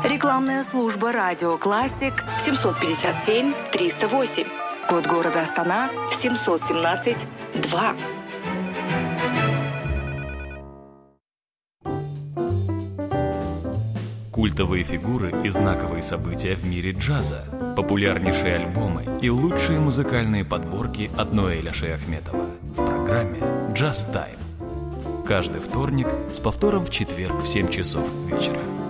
Рекламная служба «Радио Классик» 757-308. Код города Астана 717-2. Культовые фигуры и знаковые события в мире джаза, популярнейшие альбомы и лучшие музыкальные подборки от Ноэля Шейахметова в программе «Джаз Тайм». Каждый вторник с повтором в четверг в 7 часов вечера.